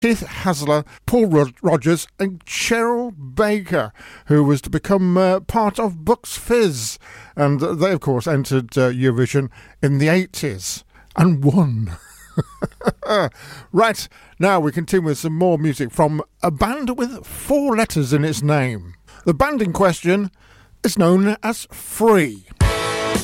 Keith Hasler, Paul Rogers and Cheryl Baker, who was to become part of Bucks Fizz. And they, of course, entered Eurovision in the 80s and won. Right, now we continue with some more music from a band with 4 letters in its name. The band in question is known as Free.